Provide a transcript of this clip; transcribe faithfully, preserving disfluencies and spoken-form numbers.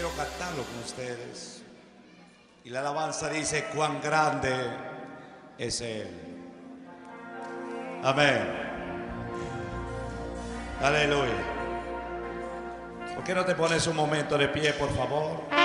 quiero cantarlo con ustedes. Y la alabanza dice: cuán grande es Él. Amén. Aleluya. ¿Por qué no te pones un momento de pie, por favor?